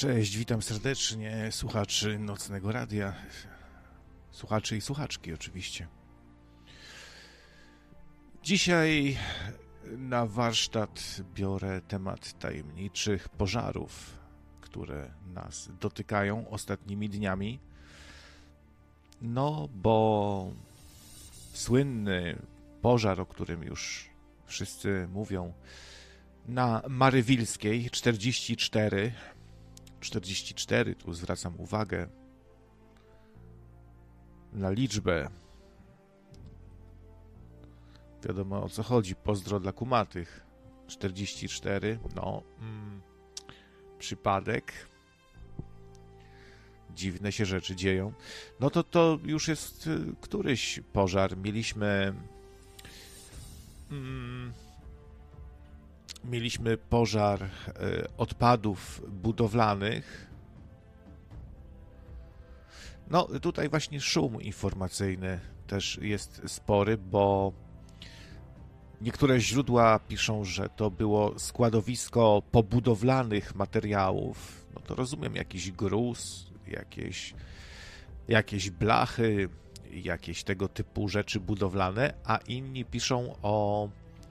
Cześć, witam serdecznie słuchaczy Nocnego Radia, słuchaczy i słuchaczki oczywiście. Dzisiaj na warsztat biorę temat tajemniczych pożarów, które nas dotykają ostatnimi dniami. No, bo słynny pożar, o którym już wszyscy mówią, na Marywilskiej 44, tu zwracam uwagę na liczbę. Wiadomo, o co chodzi, pozdro dla kumatych. 44, przypadek. Dziwne się rzeczy dzieją. No to już jest któryś pożar. Mieliśmy pożar odpadów budowlanych. No, tutaj właśnie szum informacyjny też jest spory, bo niektóre źródła piszą, że to było składowisko pobudowlanych materiałów. No to rozumiem, jakiś gruz, jakieś blachy, jakieś tego typu rzeczy budowlane, a inni piszą o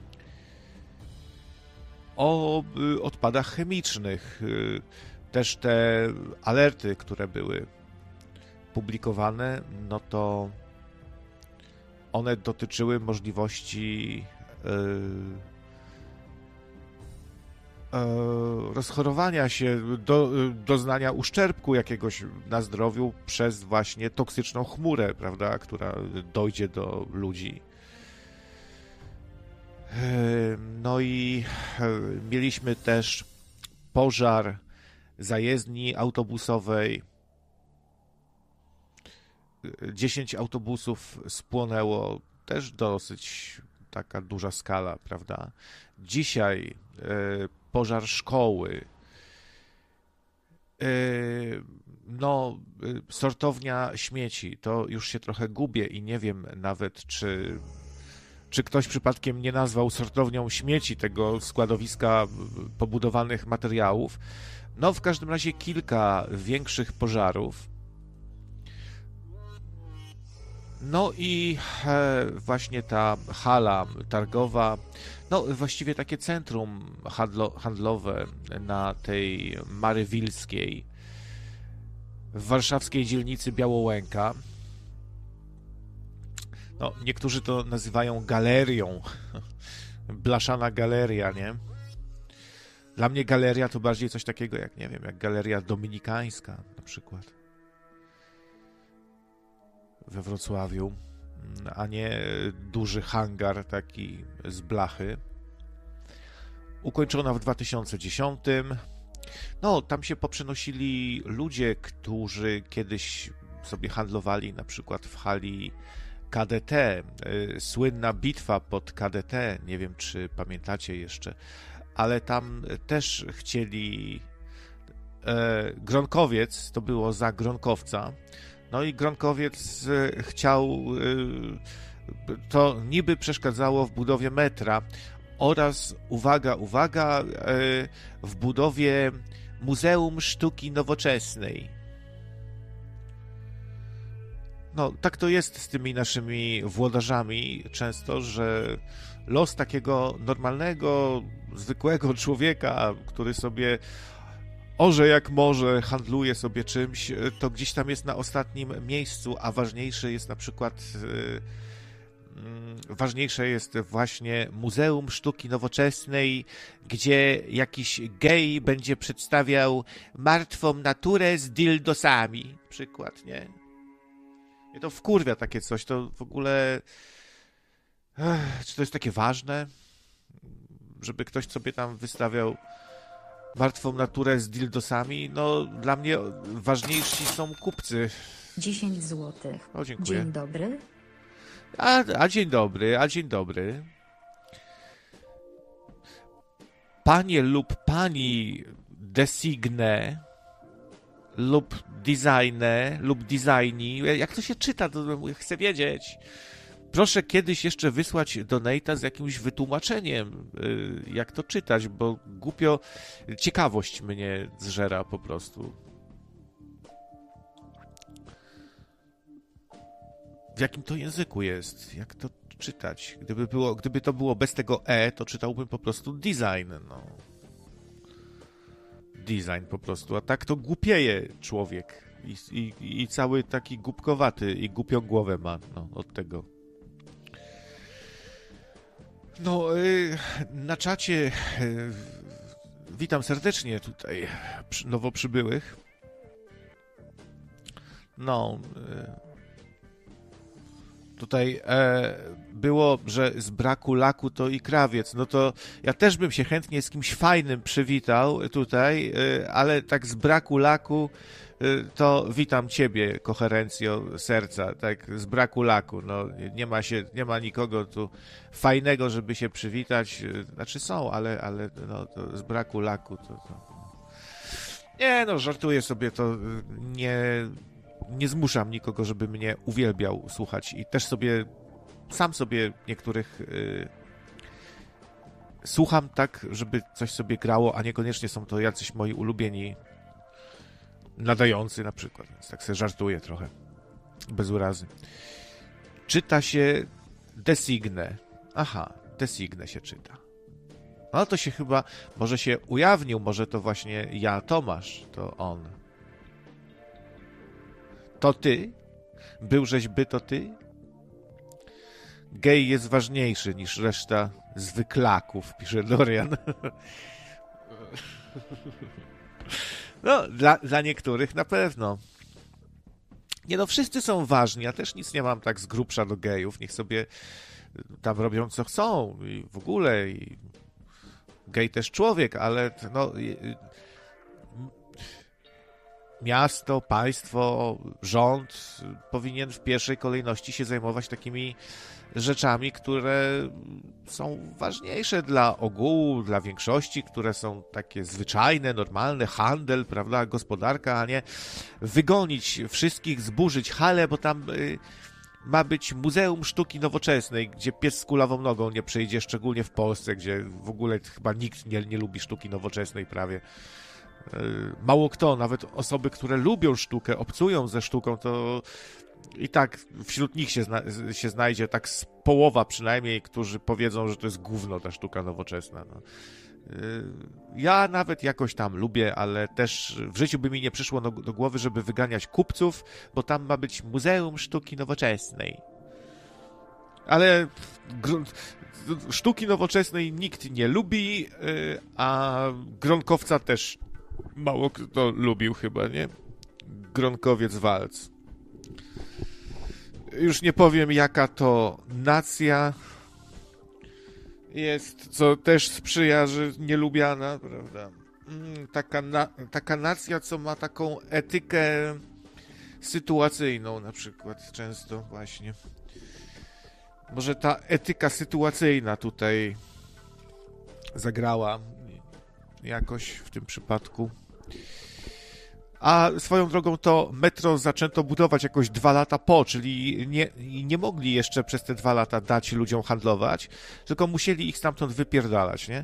odpadach chemicznych. Też te alerty, które były publikowane, no to one dotyczyły możliwości rozchorowania się, doznania uszczerbku jakiegoś na zdrowiu przez właśnie toksyczną chmurę, prawda, która dojdzie do ludzi. No i mieliśmy też pożar zajezdni autobusowej. 10 autobusów spłonęło, też dosyć taka duża skala, prawda? Dzisiaj pożar szkoły. Sortownia śmieci. To już się trochę gubię i nie wiem nawet, czy ktoś przypadkiem nie nazwał sortownią śmieci tego składowiska pobudowanych materiałów. No, w każdym razie kilka większych pożarów. No i właśnie ta hala targowa, no właściwie takie centrum handlowe na tej Marywilskiej w warszawskiej dzielnicy Białołęka. No, niektórzy to nazywają galerią. Blaszana galeria, nie? Dla mnie galeria to bardziej coś takiego jak, nie wiem, jak galeria dominikańska na przykład we Wrocławiu, a nie duży hangar taki z blachy. Ukończona w 2010. No, tam się poprzenosili ludzie, którzy kiedyś sobie handlowali na przykład w hali KDT, słynna bitwa pod KDT, nie wiem, czy pamiętacie jeszcze, ale tam też chcieli Gronkowiec, to było za Gronkowca, no i Gronkowiec chciał, to niby przeszkadzało w budowie metra oraz, uwaga, w budowie Muzeum Sztuki Nowoczesnej. No, tak to jest z tymi naszymi włodarzami często, że los takiego normalnego, zwykłego człowieka, który sobie orze jak może, handluje sobie czymś, to gdzieś tam jest na ostatnim miejscu, a ważniejsze jest na przykład ważniejsze jest właśnie Muzeum Sztuki Nowoczesnej, gdzie jakiś gej będzie przedstawiał martwą naturę z dildosami, przykład, nie? Mnie to wkurwia takie coś, to w ogóle... Czy to jest takie ważne, żeby ktoś sobie tam wystawiał martwą naturę z dildosami? No, dla mnie ważniejsi są kupcy. 10 złotych. O, dziękuję. Dzień dobry. Dzień dobry. Panie lub pani designe lub designie, lub designi, jak to się czyta, to chcę wiedzieć. Proszę kiedyś jeszcze wysłać donate'a z jakimś wytłumaczeniem, jak to czytać, bo głupio ciekawość mnie zżera po prostu. W jakim to języku jest? Jak to czytać? Gdyby to było bez tego to czytałbym po prostu design, no. Design po prostu, a tak to głupieje człowiek i cały taki głupkowaty i głupią głowę ma, no, od tego. No, na czacie witam serdecznie tutaj nowo przybyłych. No, tutaj było, że z braku laku to i krawiec. No to ja też bym się chętnie z kimś fajnym przywitał tutaj, ale tak z braku laku to witam ciebie, koherencjo serca, tak z braku laku. No, nie ma nikogo tu fajnego, żeby się przywitać. Znaczy są, ale no, to z braku laku to. Nie, no żartuję sobie, to nie zmuszam nikogo, żeby mnie uwielbiał słuchać i też sam sobie niektórych słucham tak, żeby coś sobie grało, a niekoniecznie są to jacyś moi ulubieni nadający na przykład, więc tak sobie żartuję trochę, bez urazy. Czyta się Designe. Aha, Designe się czyta. No to się chyba, może się ujawnił, może to właśnie ja, Tomasz, to on. To ty? Byłżeś by to ty? Gej jest ważniejszy niż reszta zwyklaków, pisze Dorian. No, dla niektórych na pewno. Nie no, wszyscy są ważni, ja też nic nie mam tak z grubsza do gejów, niech sobie tam robią co chcą i w ogóle i gej też człowiek, ale no miasto, państwo, rząd powinien w pierwszej kolejności się zajmować takimi rzeczami, które są ważniejsze dla ogółu, dla większości, które są takie zwyczajne, normalne, handel, prawda, gospodarka, a nie wygonić wszystkich, zburzyć halę, bo tam ma być Muzeum Sztuki Nowoczesnej, gdzie pies z kulawą nogą nie przejdzie, szczególnie w Polsce, gdzie w ogóle chyba nikt nie lubi sztuki nowoczesnej prawie. Mało kto, nawet osoby, które lubią sztukę, obcują ze sztuką, to i tak wśród nich się znajdzie tak z połowa przynajmniej, którzy powiedzą, że to jest gówno ta sztuka nowoczesna. No. Ja nawet jakoś tam lubię, ale też w życiu by mi nie przyszło do głowy, żeby wyganiać kupców, bo tam ma być Muzeum Sztuki Nowoczesnej. Ale sztuki nowoczesnej nikt nie lubi, a Gronkowca też mało kto lubił chyba, nie? Gronkowiec walc. Już nie powiem, jaka to nacja jest, co też sprzyja, że nielubiana, prawda? Taka nacja, co ma taką etykę sytuacyjną na przykład często właśnie. Może ta etyka sytuacyjna tutaj zagrała jakoś w tym przypadku. A swoją drogą to metro zaczęto budować jakoś 2 lata po, czyli nie mogli jeszcze przez te 2 lata dać ludziom handlować, tylko musieli ich stamtąd wypierdalać, nie?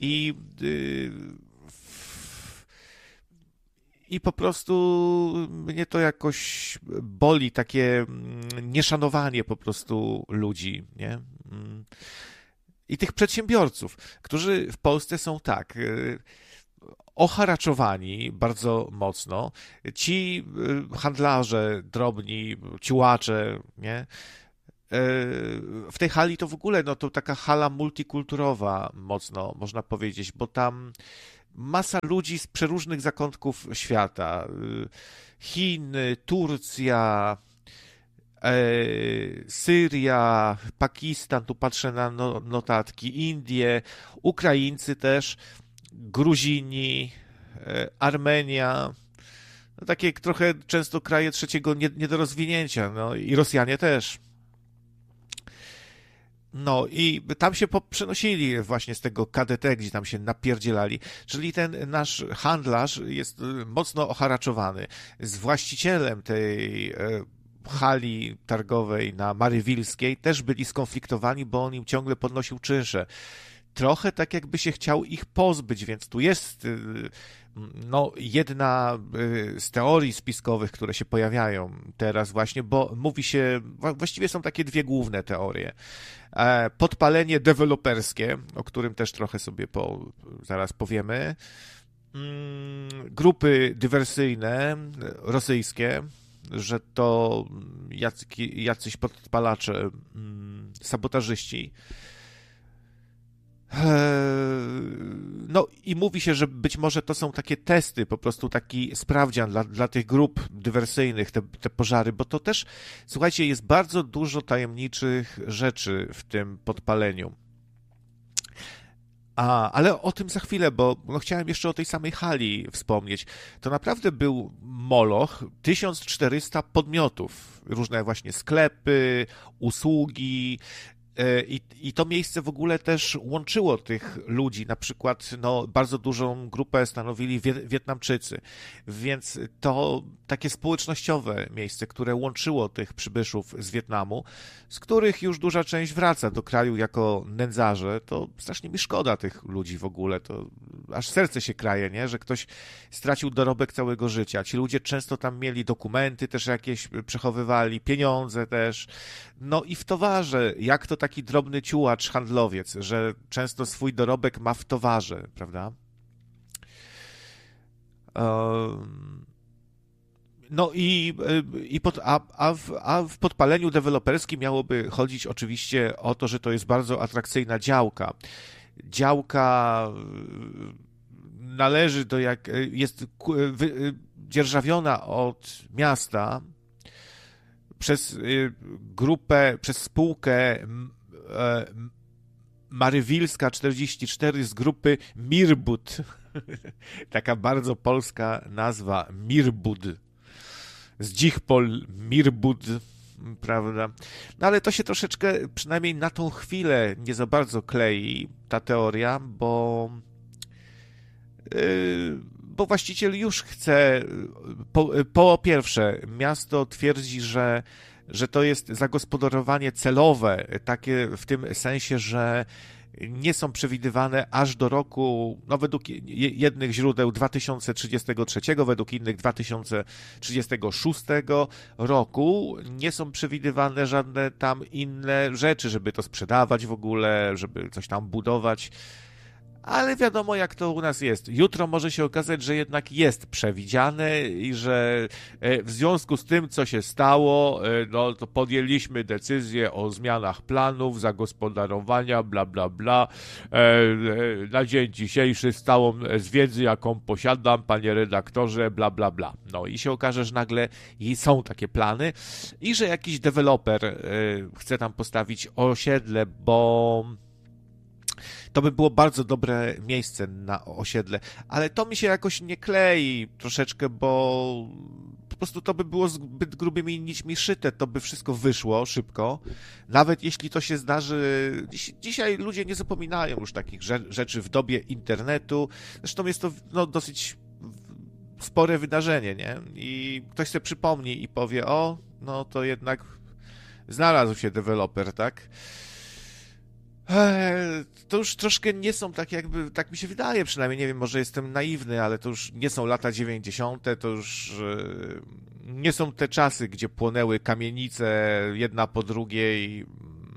I po prostu mnie to jakoś boli, takie nieszanowanie po prostu ludzi, nie? I tych przedsiębiorców, którzy w Polsce są tak oharaczowani bardzo mocno. Ci handlarze drobni, ciułacze, nie? W tej hali to w ogóle, no to taka hala multikulturowa mocno, można powiedzieć, bo tam masa ludzi z przeróżnych zakątków świata. Chiny, Turcja, Syria, Pakistan, tu patrzę na notatki, Indie, Ukraińcy też, Gruzini, Armenia, no takie trochę często kraje trzeciego niedorozwinięcia, no i Rosjanie też. No i tam się przenosili właśnie z tego KDT, gdzie tam się napierdzielali, czyli ten nasz handlarz jest mocno oharaczowany. Z właścicielem tej hali targowej na Marywilskiej też byli skonfliktowani, bo on im ciągle podnosił czynsze. Trochę tak jakby się chciał ich pozbyć, więc tu jest no, jedna z teorii spiskowych, które się pojawiają teraz właśnie, bo mówi się, właściwie są takie dwie główne teorie. Podpalenie deweloperskie, o którym też trochę sobie zaraz powiemy, grupy dywersyjne rosyjskie, że to jacyś podpalacze, sabotażyści. No i mówi się, że być może to są takie testy, po prostu taki sprawdzian dla tych grup dywersyjnych, te pożary, bo to też, słuchajcie, jest bardzo dużo tajemniczych rzeczy w tym podpaleniu. Ale o tym za chwilę, bo chciałem jeszcze o tej samej hali wspomnieć. To naprawdę był moloch, 1400 podmiotów, różne właśnie sklepy, usługi, i to miejsce w ogóle też łączyło tych ludzi, na przykład no, bardzo dużą grupę stanowili Wietnamczycy, więc to takie społecznościowe miejsce, które łączyło tych przybyszów z Wietnamu, z których już duża część wraca do kraju jako nędzarze, to strasznie mi szkoda tych ludzi w ogóle, to aż serce się kraje, nie? Że ktoś stracił dorobek całego życia. Ci ludzie często tam mieli dokumenty też jakieś przechowywali, pieniądze też, no i w towarze, jak to taki drobny ciułacz, handlowiec, że często swój dorobek ma w towarze, prawda? No a w podpaleniu deweloperskim miałoby chodzić oczywiście o to, że to jest bardzo atrakcyjna działka. Działka należy jest dzierżawiona od miasta przez grupę, przez spółkę Marywilska 44 z grupy Mirbud. Taka bardzo polska nazwa, Mirbud. Z Dzichpol, Mirbud, prawda? No ale to się troszeczkę, przynajmniej na tą chwilę, nie za bardzo klei ta teoria, bo właściciel już chce, po pierwsze, miasto twierdzi, że to jest zagospodarowanie celowe, takie w tym sensie, że nie są przewidywane aż do roku, no według jednych źródeł 2033, według innych 2036 roku, nie są przewidywane żadne tam inne rzeczy, żeby to sprzedawać w ogóle, żeby coś tam budować. Ale wiadomo, jak to u nas jest. Jutro może się okazać, że jednak jest przewidziane i że w związku z tym, co się stało, no to podjęliśmy decyzję o zmianach planów, zagospodarowania, bla, bla, bla. Na dzień dzisiejszy z całą z wiedzy, jaką posiadam, panie redaktorze, bla, bla, bla. No i się okaże, że nagle są takie plany i że jakiś deweloper chce tam postawić osiedle, bo to by było bardzo dobre miejsce na osiedle, ale to mi się jakoś nie klei troszeczkę, bo po prostu to by było zbyt grubymi nićmi szyte, to by wszystko wyszło szybko. Nawet jeśli to się zdarzy, dzisiaj ludzie nie zapominają już takich rzeczy w dobie internetu, zresztą jest to no, dosyć spore wydarzenie, nie? I ktoś sobie przypomni i powie, o, no to jednak znalazł się deweloper, tak? To już troszkę nie są tak jakby, tak mi się wydaje przynajmniej, nie wiem, może jestem naiwny, ale to już nie są lata 90., to już nie są te czasy, gdzie płonęły kamienice jedna po drugiej,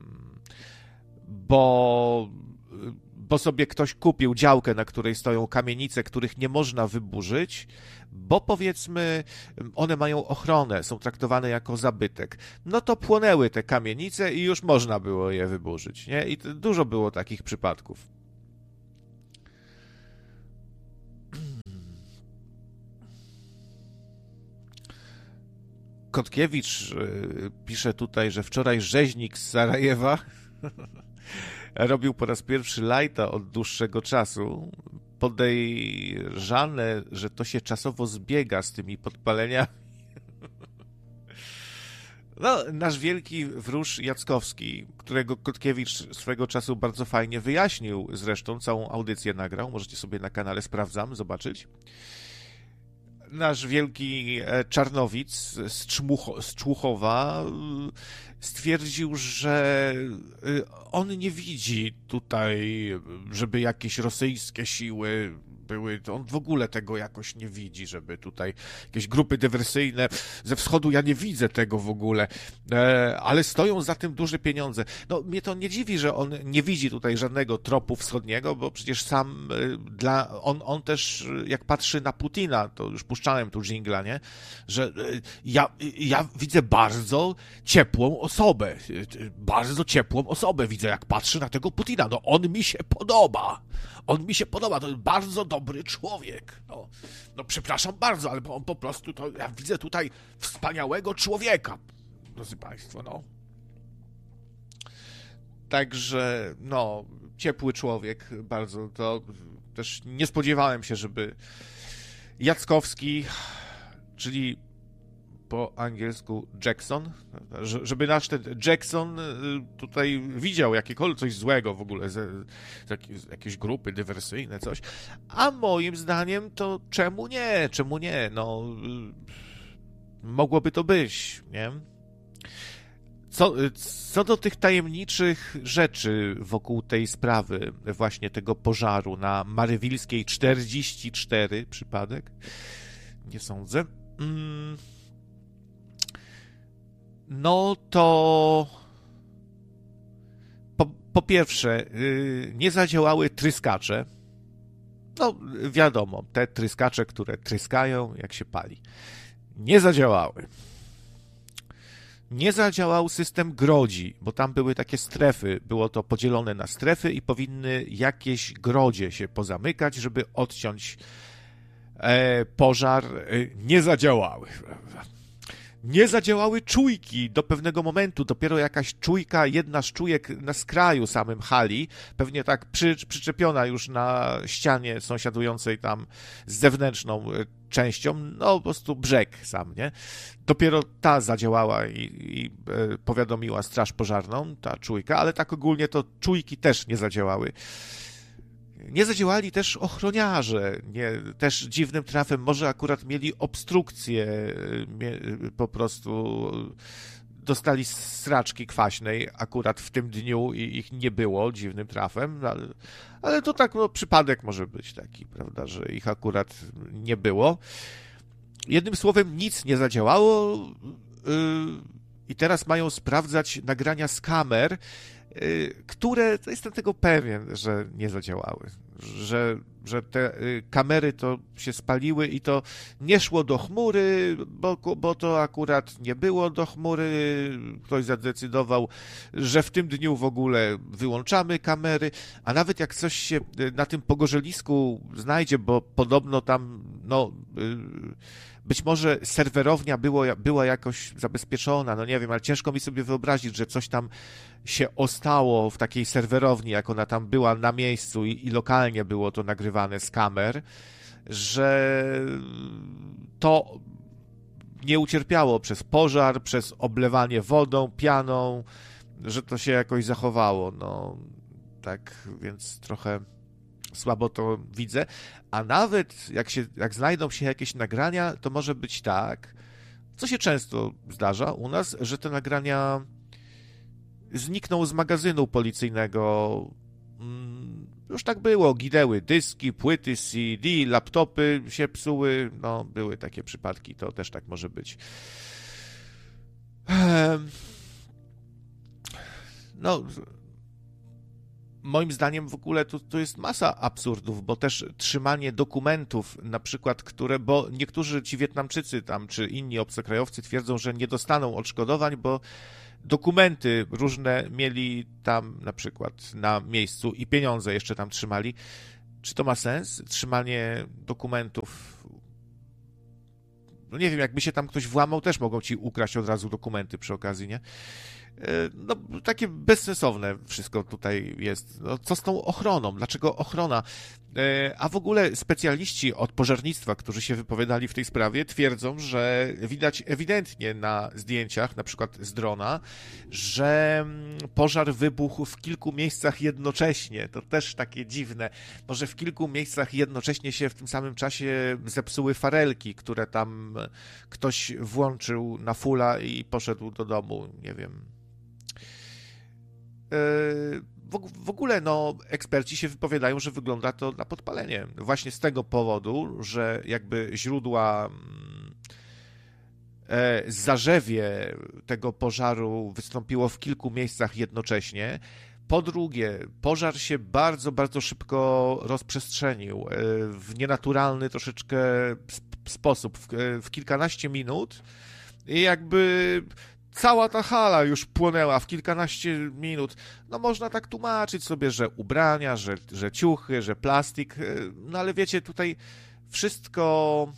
bo sobie ktoś kupił działkę, na której stoją kamienice, których nie można wyburzyć, bo powiedzmy one mają ochronę, są traktowane jako zabytek. No to płonęły te kamienice i już można było je wyburzyć, nie? I dużo było takich przypadków. Kotkiewicz pisze tutaj, że wczoraj rzeźnik z Sarajewa robił po raz pierwszy lajta od dłuższego czasu. Podejrzane, że to się czasowo zbiega z tymi podpaleniami. No, nasz wielki wróż Jackowski, którego Kotkiewicz swego czasu bardzo fajnie wyjaśnił, zresztą całą audycję nagrał, możecie sobie na kanale Sprawdzam zobaczyć. nasz wielki Czarnowic z Człuchowa stwierdził, że on nie widzi tutaj, żeby jakieś rosyjskie siły były, to on w ogóle tego jakoś nie widzi, żeby tutaj jakieś grupy dywersyjne ze wschodu, ja nie widzę tego w ogóle, ale stoją za tym duże pieniądze. No, mnie to nie dziwi, że on nie widzi tutaj żadnego tropu wschodniego, bo przecież sam on też, jak patrzy na Putina, to już puszczałem tu dżingla, nie? Że ja widzę bardzo ciepłą osobę widzę, jak patrzy na tego Putina. No, on mi się podoba. To jest bardzo dobry człowiek. No przepraszam bardzo, ale on po prostu, to ja widzę tutaj wspaniałego człowieka, drodzy Państwo, no. Także, no, ciepły człowiek bardzo, to też nie spodziewałem się, żeby Jackowski, czyli po angielsku Jackson, żeby nasz ten Jackson tutaj widział jakiekolwiek coś złego w ogóle, jakieś grupy dywersyjne, coś. A moim zdaniem to czemu nie? No, mogłoby to być, nie? Co do tych tajemniczych rzeczy wokół tej sprawy, właśnie tego pożaru na Marywilskiej 44, przypadek? Nie sądzę. No to po pierwsze, nie zadziałały tryskacze. No, wiadomo, te tryskacze, które tryskają, jak się pali. Nie zadziałały. Nie zadziałał system grodzi, bo tam były takie strefy. Było to podzielone na strefy i powinny jakieś grodzie się pozamykać, żeby odciąć pożar. Nie zadziałały. Nie zadziałały czujki do pewnego momentu. Dopiero jakaś czujka, jedna z czujek na skraju samym hali, pewnie tak przyczepiona już na ścianie sąsiadującej tam z zewnętrzną częścią, no po prostu brzeg sam, nie? Dopiero ta zadziałała i powiadomiła straż pożarną, ta czujka, ale tak ogólnie to czujki też nie zadziałały. Nie zadziałali też ochroniarze, też dziwnym trafem, może akurat mieli obstrukcję, po prostu dostali straczki kwaśnej akurat w tym dniu i ich nie było dziwnym trafem, ale to tak, no, przypadek może być taki, prawda, że ich akurat nie było. Jednym słowem, nic nie zadziałało i teraz mają sprawdzać nagrania z kamer, które, to jestem tego pewien, że nie zadziałały, że te kamery to się spaliły i to nie szło do chmury, bo to akurat nie było do chmury, ktoś zadecydował, że w tym dniu w ogóle wyłączamy kamery, a nawet jak coś się na tym pogorzelisku znajdzie, bo podobno tam, no, być może serwerownia była jakoś zabezpieczona, no nie wiem, ale ciężko mi sobie wyobrazić, że coś tam się ostało w takiej serwerowni, jak ona tam była na miejscu i lokalnie było to nagrywane z kamer, że to nie ucierpiało przez pożar, przez oblewanie wodą, pianą, że to się jakoś zachowało, no tak, więc trochę słabo to widzę, a nawet jak znajdą się jakieś nagrania, to może być tak, co się często zdarza u nas, że te nagrania znikną z magazynu policyjnego. Już tak było, ginęły dyski, płyty CD, laptopy się psuły, no były takie przypadki, to też tak może być. No, moim zdaniem w ogóle tu jest masa absurdów, bo też trzymanie dokumentów, na przykład, bo niektórzy ci Wietnamczycy tam, czy inni obcokrajowcy twierdzą, że nie dostaną odszkodowań, bo dokumenty różne mieli tam na przykład na miejscu i pieniądze jeszcze tam trzymali. Czy to ma sens? Trzymanie dokumentów? No nie wiem, jakby się tam ktoś włamał, też mogą ci ukraść od razu dokumenty przy okazji, nie? No, takie bezsensowne wszystko tutaj jest. No, co z tą ochroną? Dlaczego ochrona? A w ogóle specjaliści od pożarnictwa, którzy się wypowiadali w tej sprawie, twierdzą, że widać ewidentnie na zdjęciach, na przykład z drona, że pożar wybuchł w kilku miejscach jednocześnie. To też takie dziwne. Może w kilku miejscach jednocześnie się w tym samym czasie zepsuły farelki, które tam ktoś włączył na fulla i poszedł do domu. Nie wiem. W ogóle no, eksperci się wypowiadają, że wygląda to na podpalenie. Właśnie z tego powodu, że jakby źródła zarzewie tego pożaru wystąpiło w kilku miejscach jednocześnie. Po drugie, pożar się bardzo, bardzo szybko rozprzestrzenił w nienaturalny troszeczkę sposób, w kilkanaście minut i jakby cała ta hala już płonęła w kilkanaście minut. No można tak tłumaczyć sobie, że ubrania, że ciuchy, że plastik, no ale wiecie, tutaj wszystko...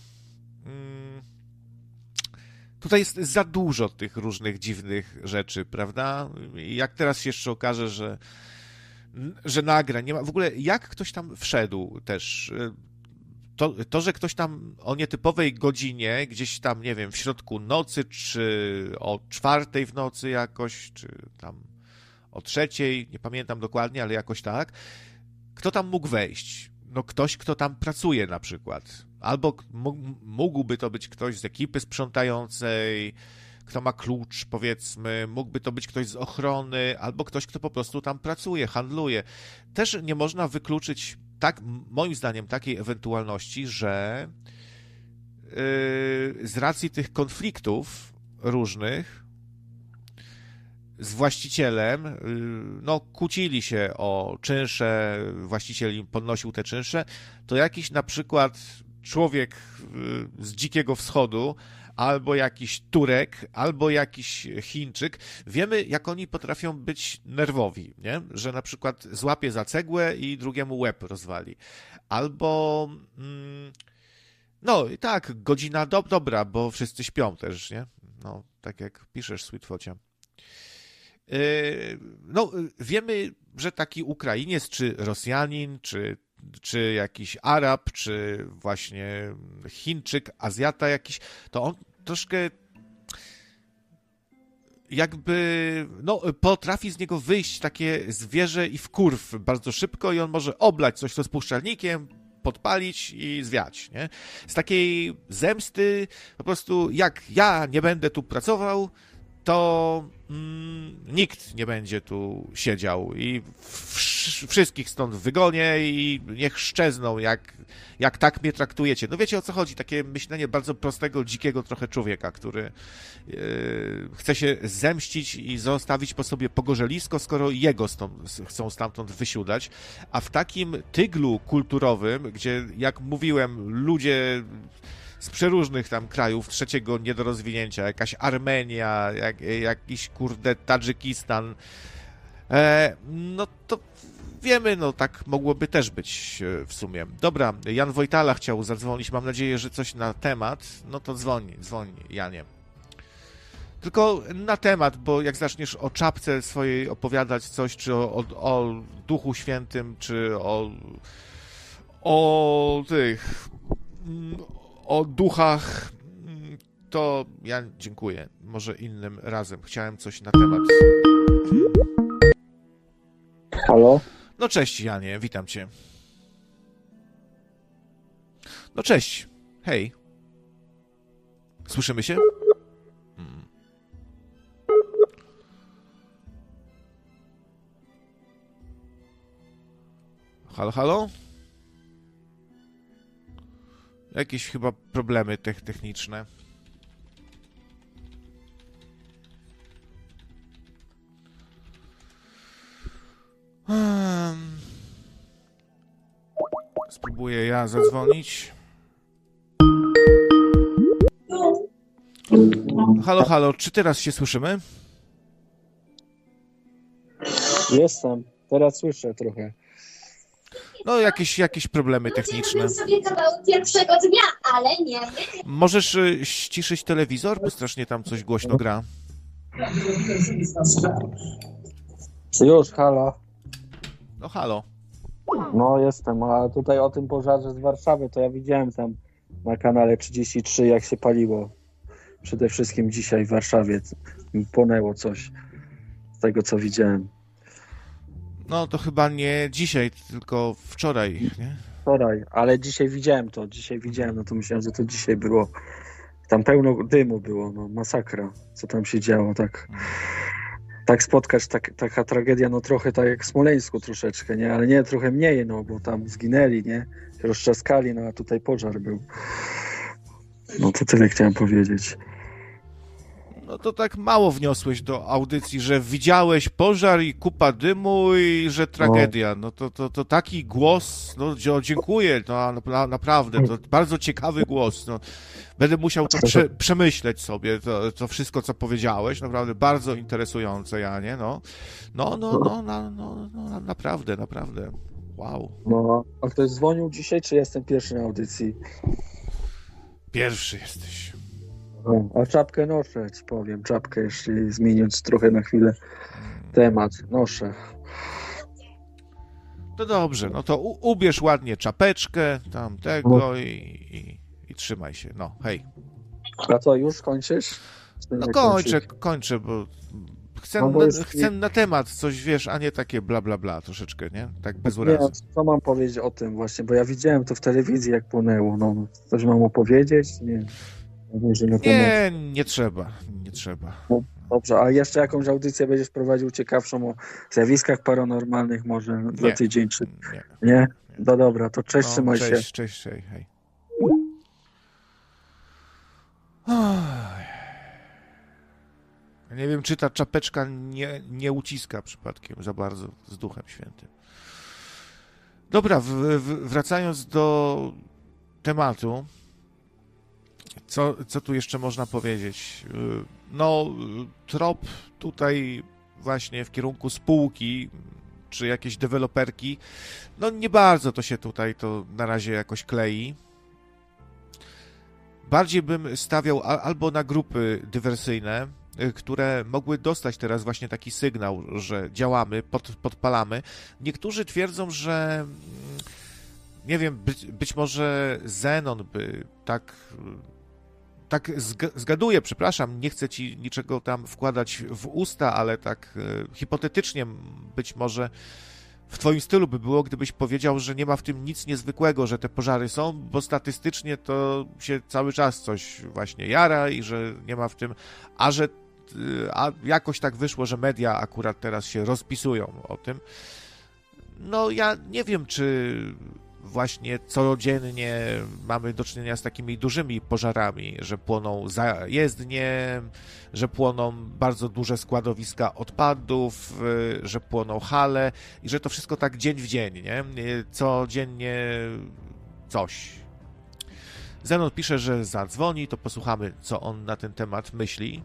Tutaj jest za dużo tych różnych dziwnych rzeczy, prawda? I jak teraz się jeszcze okaże, że nagrań nie ma... W ogóle jak ktoś tam wszedł też... To, że ktoś tam o nietypowej godzinie, gdzieś tam, nie wiem, w środku nocy, czy o 4:00 w nocy jakoś, czy tam o 3:00, nie pamiętam dokładnie, ale jakoś tak, kto tam mógł wejść? No ktoś, kto tam pracuje na przykład. Albo mógłby to być ktoś z ekipy sprzątającej, kto ma klucz, powiedzmy, mógłby to być ktoś z ochrony, albo ktoś, kto po prostu tam pracuje, handluje. Też nie można wykluczyć, tak, moim zdaniem, takiej ewentualności, że z racji tych konfliktów różnych z właścicielem, no kłócili się o czynsze, właściciel im podnosił te czynsze, to jakiś na przykład człowiek z Dzikiego Wschodu, albo jakiś Turek, albo jakiś Chińczyk, wiemy, jak oni potrafią być nerwowi, nie? Że na przykład złapie za cegłę i drugiemu łeb rozwali. Albo, no i tak, godzina dobra, bo wszyscy śpią też, nie? No, tak jak piszesz, Sweetfocie. No, wiemy, że taki Ukrainiec, czy Rosjanin, czy jakiś Arab, czy właśnie Chińczyk, Azjata jakiś, to on troszkę jakby, no, potrafi z niego wyjść takie zwierzę i wkurw bardzo szybko i on może oblać coś rozpuszczalnikiem, podpalić i zwiać, nie? Z takiej zemsty po prostu, jak ja nie będę tu pracował, to nikt nie będzie tu siedział i wszystkich stąd wygonię i niech szczezną, jak tak mnie traktujecie. No wiecie, o co chodzi? Takie myślenie bardzo prostego, dzikiego trochę człowieka, który chce się zemścić i zostawić po sobie pogorzelisko, skoro jego chcą stamtąd wysiudać. A w takim tyglu kulturowym, gdzie, jak mówiłem, ludzie z przeróżnych tam krajów trzeciego niedorozwinięcia, jakaś Armenia, jakiś, kurde, Tadżykistan, no to wiemy, no tak mogłoby też być w sumie. Dobra, Jan Wojtala chciał zadzwonić, mam nadzieję, że coś na temat, no to dzwoni, Janie. Tylko na temat, bo jak zaczniesz o czapce swojej opowiadać coś, czy o Duchu Świętym, czy o tych... o duchach, to ja dziękuję. Może innym razem. Chciałem coś na temat. Halo? No cześć, Janie, witam cię. No cześć, hej. Słyszymy się? Halo, halo? Jakieś chyba problemy techniczne. Spróbuję ja zadzwonić. Halo, halo, czy teraz się słyszymy? Jestem. Teraz słyszę trochę. No, jakieś problemy techniczne. Ludzie sobie kawał pierwszego dnia, ale nie. Możesz ściszyć telewizor, bo strasznie tam coś głośno gra. Już, halo. No halo. No jestem, a tutaj o tym pożarze z Warszawy to ja widziałem tam na kanale 33, jak się paliło. Przede wszystkim dzisiaj w Warszawie płonęło coś z tego, co widziałem. No to chyba nie dzisiaj, tylko wczoraj, nie? Wczoraj, ale dzisiaj widziałem, no to myślałem, że to dzisiaj było. Tam pełno dymu było, no masakra, co tam się działo, tak spotkać, taka tragedia, no trochę tak jak w Smoleńsku troszeczkę, nie, ale nie, trochę mniej, no bo tam zginęli, nie, się roztrzaskali, no a tutaj pożar był. No to tyle chciałem powiedzieć. No to tak mało wniosłeś do audycji, że widziałeś pożar i kupa dymu i że tragedia. No to taki głos, no dziękuję, no naprawdę, to bardzo ciekawy głos. No, będę musiał to przemyśleć sobie, to wszystko, co powiedziałeś, naprawdę bardzo interesujące, Janie, no, naprawdę, wow. No, a ktoś dzwonił dzisiaj, czy jestem pierwszy na audycji? Pierwszy jesteś. A czapkę noszę, ci powiem, czapkę jeszcze zmieniąc trochę na chwilę temat, noszę. To dobrze, no to ubierz ładnie czapeczkę tamtego i trzymaj się, no hej. A co, już kończysz? No kończę, bo chcę na temat coś, wiesz, a nie takie bla bla bla troszeczkę, nie? Tak bez urazy. Nie, co mam powiedzieć o tym właśnie, bo ja widziałem to w telewizji, jak płonęło, no. Coś mam opowiedzieć? Nie. Nie trzeba. No, dobrze, a jeszcze jakąś audycję będziesz prowadził ciekawszą o zjawiskach paranormalnych może za tydzień, czy... Nie? No dobra, to cześć, trzymaj się. Cześć, hej. Nie wiem, czy ta czapeczka nie uciska przypadkiem za bardzo z Duchem Świętym. Dobra, wracając do tematu, co tu jeszcze można powiedzieć? No, trop tutaj właśnie w kierunku spółki, czy jakiejś deweloperki, no nie bardzo to się tutaj to na razie jakoś klei. Bardziej bym stawiał albo na grupy dywersyjne, które mogły dostać teraz właśnie taki sygnał, że działamy, podpalamy. Niektórzy twierdzą, że nie wiem, być może Zenon by tak zgaduję, przepraszam, nie chcę ci niczego tam wkładać w usta, ale tak hipotetycznie być może w twoim stylu by było, gdybyś powiedział, że nie ma w tym nic niezwykłego, że te pożary są, bo statystycznie to się cały czas coś właśnie jara i że nie ma w tym, a jakoś tak wyszło, że media akurat teraz się rozpisują o tym. No ja nie wiem, czy właśnie codziennie mamy do czynienia z takimi dużymi pożarami, że płoną zajezdnie, że płoną bardzo duże składowiska odpadów, że płoną hale i że to wszystko tak dzień w dzień, nie? Codziennie coś. Zenon pisze, że zadzwoni, to posłuchamy, co on na ten temat myśli.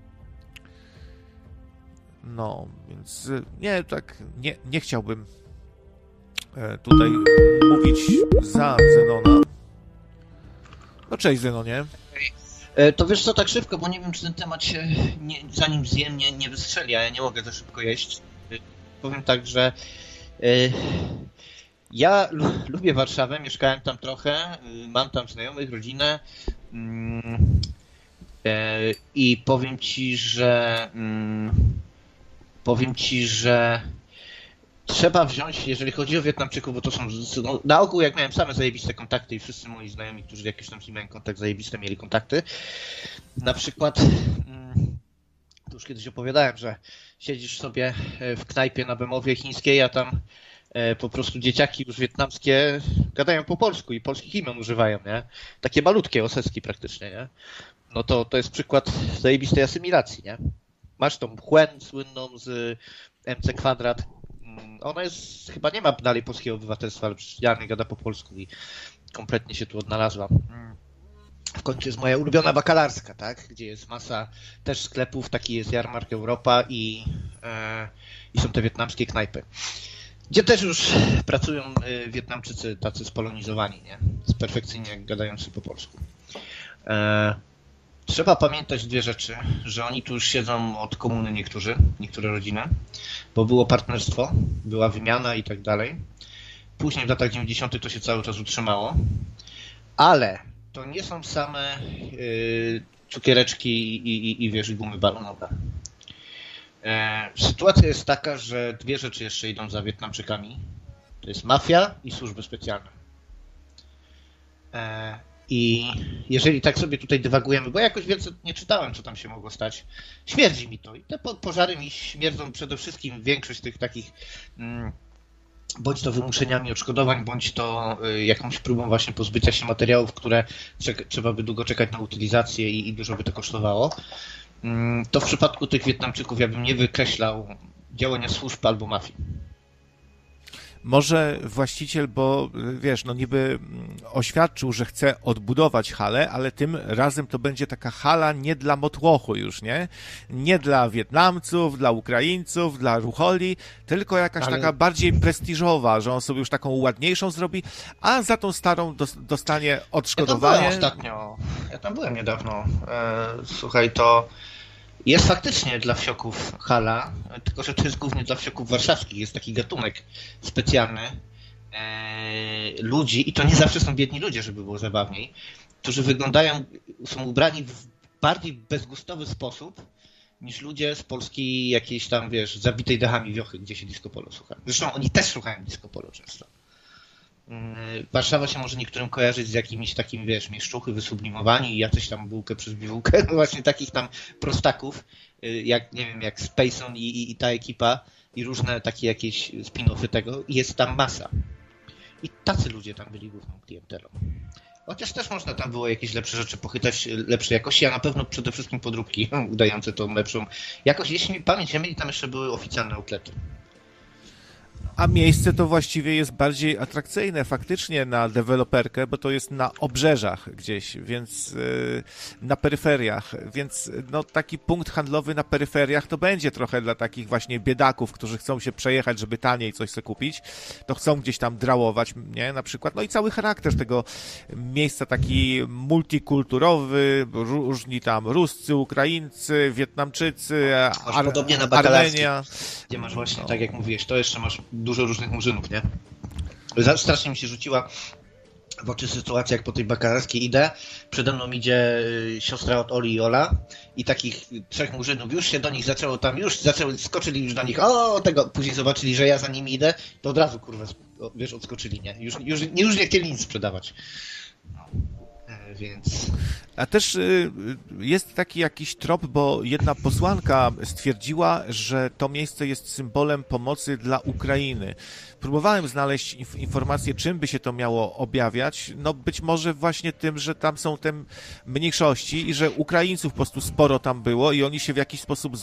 No, więc nie chciałbym tutaj mówić za Zenona. No cześć, Zenonie. To wiesz co, tak szybko, bo nie wiem, czy ten temat się, zanim zjem, nie wystrzeli, a ja nie mogę za szybko jeść. Powiem tak, że ja lubię Warszawę, mieszkałem tam trochę, mam tam znajomych, rodzinę i powiem ci, że trzeba wziąć, jeżeli chodzi o Wietnamczyków, bo to są, no, na ogół jak miałem same zajebiste kontakty i wszyscy moi znajomi, którzy jakieś tam z nimi miałem kontakt zajebiste, mieli kontakty. Na przykład, to już kiedyś opowiadałem, że siedzisz sobie w knajpie na Bemowie chińskiej, a tam po prostu dzieciaki już wietnamskie gadają po polsku i polskich imion używają, nie? Takie malutkie, oseski praktycznie, nie? No to jest przykład zajebistej asymilacji, nie? Masz tą Huen słynną z MC Kwadrat. Ona jest, chyba nie ma dalej polskiego obywatelstwa, ale przecież idealnie gada po polsku i kompletnie się tu odnalazła. W końcu jest moja ulubiona bakalarska, tak? Gdzie jest masa też sklepów, taki jest Jarmark Europa i są te wietnamskie knajpy. Gdzie też już pracują Wietnamczycy tacy spolonizowani, nie? Perfekcyjnie gadający po polsku. Trzeba pamiętać dwie rzeczy, że oni tu już siedzą od komuny niektóre rodziny, bo było partnerstwo, była wymiana i tak dalej. Później w latach 90. to się cały czas utrzymało, ale to nie są same cukiereczki i wiesz, gumy balonowe. Sytuacja jest taka, że dwie rzeczy jeszcze idą za Wietnamczykami. To jest mafia i służby specjalne. I jeżeli tak sobie tutaj dywagujemy, bo jakoś więcej nie czytałem, co tam się mogło stać, śmierdzi mi to. I te pożary mi śmierdzą przede wszystkim, większość tych takich bądź to wymuszeniami odszkodowań, bądź to jakąś próbą właśnie pozbycia się materiałów, które trzeba by długo czekać na utylizację i dużo by to kosztowało. To w przypadku tych Wietnamczyków ja bym nie wykreślał działania służb albo mafii. Może właściciel, bo wiesz, no niby oświadczył, że chce odbudować halę, ale tym razem to będzie taka hala nie dla motłochu już, nie? Nie dla Wietnamców, dla Ukraińców, dla Rucholi, tylko jakaś taka bardziej prestiżowa, że on sobie już taką ładniejszą zrobi, a za tą starą dostanie odszkodowanie. Ja tam byłem niedawno. Słuchaj, to jest faktycznie dla wsioków hala, tylko że to jest głównie dla wsioków warszawskich. Jest taki gatunek specjalny ludzi, i to nie zawsze są biedni ludzie, żeby było zabawniej, którzy są ubrani w bardziej bezgustowy sposób niż ludzie z Polski jakiejś tam, wiesz, zabitej dachami wiochy, gdzie się disco polo słucha. Zresztą oni też słuchają disco polo często. Warszawa się może niektórym kojarzyć z jakimiś takimi, wiesz, mieszczuchy wysublimowani i jacyś tam bułkę przez bibułkę, no właśnie takich tam prostaków, jak, nie wiem, jak Spacon i ta ekipa i różne takie jakieś spin-offy tego, jest tam masa. I tacy ludzie tam byli główną klientelą. Chociaż też można tam było jakieś lepsze rzeczy pochytać, lepszej jakości, a na pewno przede wszystkim podróbki udające tą lepszą jakość. Jeśli mi pamięć nie myli, tam jeszcze były oficjalne outlety. A miejsce to właściwie jest bardziej atrakcyjne faktycznie na deweloperkę, bo to jest na obrzeżach gdzieś, więc na peryferiach, więc no taki punkt handlowy na peryferiach to będzie trochę dla takich właśnie biedaków, którzy chcą się przejechać, żeby taniej coś sobie kupić, to chcą gdzieś tam drałować, nie, na przykład, no i cały charakter tego miejsca taki multikulturowy, różni tam Ruscy, Ukraińcy, Wietnamczycy, podobnie na Armenia. Gdzie masz właśnie, tak jak mówiłeś, to jeszcze masz dużo różnych murzynów, nie? Strasznie mi się rzuciła w oczy sytuacja, jak po tej Bakalarskiej idę, przede mną idzie siostra od Oli i Ola i takich trzech murzynów, już się do nich skoczyli już do nich, później zobaczyli, że ja za nimi idę, to od razu, kurwa, wiesz, odskoczyli, nie? Już nie chcieli nic sprzedawać. Więc... A też jest taki jakiś trop, bo jedna posłanka stwierdziła, że to miejsce jest symbolem pomocy dla Ukrainy. Próbowałem znaleźć informację, czym by się to miało objawiać. No być może właśnie tym, że tam są te mniejszości i że Ukraińców po prostu sporo tam było i oni się w jakiś sposób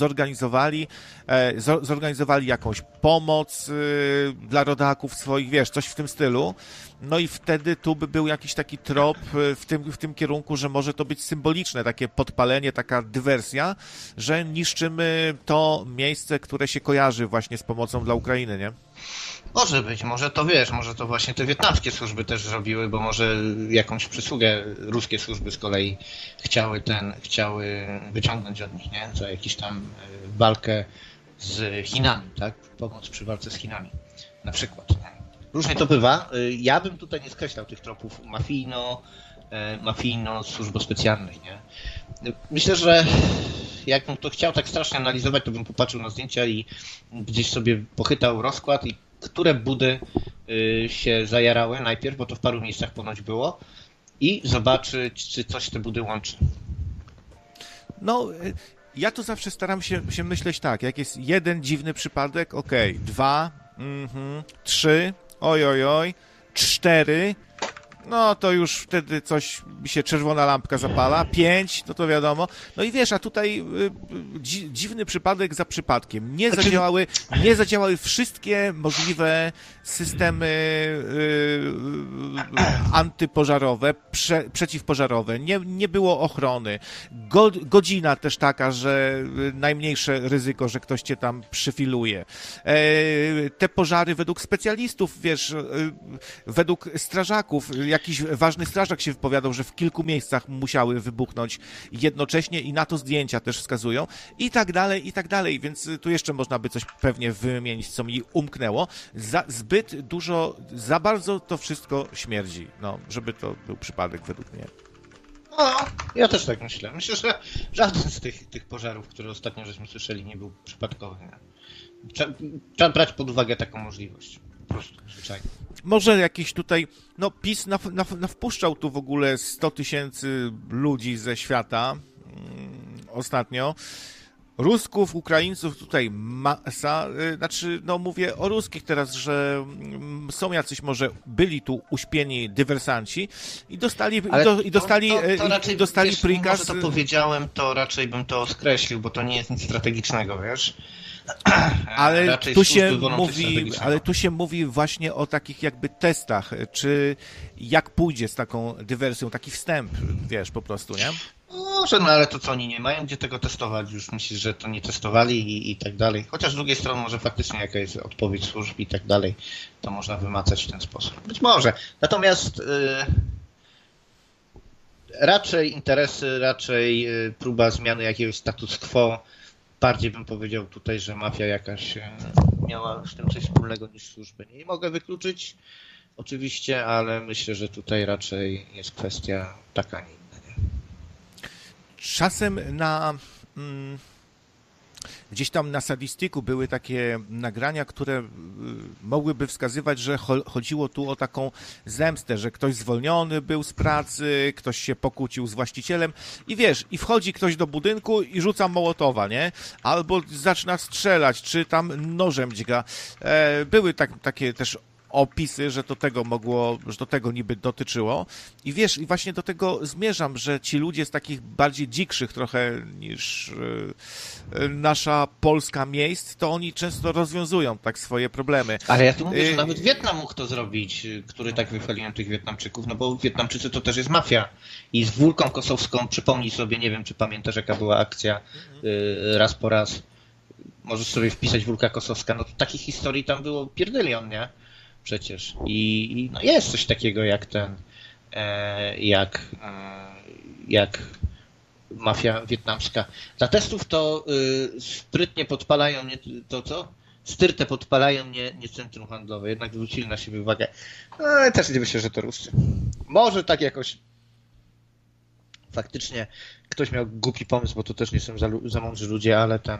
zorganizowali jakąś pomoc dla rodaków swoich, wiesz, coś w tym stylu. No i wtedy tu by był jakiś taki trop w tym kierunku, że może to być symboliczne, takie podpalenie, taka dywersja, że niszczymy to miejsce, które się kojarzy właśnie z pomocą dla Ukrainy, nie? Może być, może to wiesz, może to właśnie te wietnamskie służby też zrobiły, bo może jakąś przysługę ruskie służby z kolei chciały wyciągnąć od nich, nie? Za jakiś tam walkę z Chinami, tak? Pomoc przy walce z Chinami, na przykład. Różnie to bywa. Ja bym tutaj nie skreślał tych tropów mafijno służbo-specjalnych, nie? Myślę, że jakbym to chciał tak strasznie analizować, to bym popatrzył na zdjęcia i gdzieś sobie pochytał rozkład i które budy się zajarały najpierw, bo to w paru miejscach ponoć było, i zobaczyć, czy coś te budy łączy. No, ja to zawsze staram się myśleć tak, jak jest jeden dziwny przypadek, okej, 2, 3, oj, 4, no to już wtedy coś mi się czerwona lampka zapala, 5, no to wiadomo. No i wiesz, a tutaj dziwny przypadek za przypadkiem. Nie zadziałały wszystkie możliwe systemy antypożarowe, przeciwpożarowe. Nie było ochrony. Godzina też taka, że najmniejsze ryzyko, że ktoś cię tam przyfiluje. Te pożary według specjalistów, wiesz, według strażaków, jakiś ważny strażak się wypowiadał, że w kilku miejscach musiały wybuchnąć jednocześnie i na to zdjęcia też wskazują i tak dalej, więc tu jeszcze można by coś pewnie wymienić, co mi umknęło. Zbyt dużo, za bardzo to wszystko śmierdzi, no, żeby to był przypadek według mnie. No, ja też tak myślę. Myślę, że żaden z tych pożarów, które ostatnio żeśmy słyszeli, nie był przypadkowy. Nie? Trzeba brać pod uwagę taką możliwość. Po prostu, zwyczajnie. Może jakiś tutaj, no PiS wpuszczał tu w ogóle 100 000 ludzi ze świata ostatnio. Rusków, Ukraińców tutaj masa, znaczy, no mówię o ruskich teraz, że są jacyś może byli tu uśpieni dywersanci i dostali wiesz, prikaz. Może to powiedziałem, to raczej bym to skreślił, bo to nie jest nic strategicznego, wiesz? Ale tu się mówi właśnie o takich jakby testach, czy jak pójdzie z taką dywersją, taki wstęp, wiesz, po prostu, nie? Może, no ale to co, oni nie mają gdzie tego testować, już myślisz, że to nie testowali i tak dalej. Chociaż z drugiej strony może faktycznie jaka jest odpowiedź służb i tak dalej, to można wymacać w ten sposób. Być może. Natomiast raczej interesy, raczej próba zmiany jakiegoś status quo. Bardziej bym powiedział tutaj, że mafia jakaś miała z tym coś wspólnego niż służby. Nie mogę wykluczyć oczywiście, ale myślę, że tutaj raczej jest kwestia taka, nie inna. Nie? Czasem gdzieś tam na Sadistiku były takie nagrania, które mogłyby wskazywać, że chodziło tu o taką zemstę, że ktoś zwolniony był z pracy, ktoś się pokłócił z właścicielem i wiesz, i wchodzi ktoś do budynku i rzuca mołotowa, nie? Albo zaczyna strzelać, czy tam nożem dźga. Były takie też opisy, że to tego niby dotyczyło. I wiesz, i właśnie do tego zmierzam, że ci ludzie z takich bardziej dzikszych trochę niż nasza Polska miejsc, to oni często rozwiązują tak swoje problemy. Ale ja tu mówię, że nawet Wietnam mógł to zrobić, który tak wychwaliłem tych Wietnamczyków, no bo Wietnamczycy to też jest mafia. I z Wólką Kosowską, przypomnij sobie, nie wiem, czy pamiętasz, jaka była akcja raz po raz. Możesz sobie wpisać Wólka Kosowska, no to takich historii tam było pierdylion, nie? Przecież. I no jest coś takiego jak jak mafia wietnamska. Dla testów to sprytnie podpalają nie to co? Styrtę podpalają nie centrum handlowe. Jednak zwrócili na siebie uwagę. No, też nie myślę, że to Ruscy. Może tak jakoś faktycznie ktoś miał głupi pomysł, bo to też nie są za mądrzy ludzie,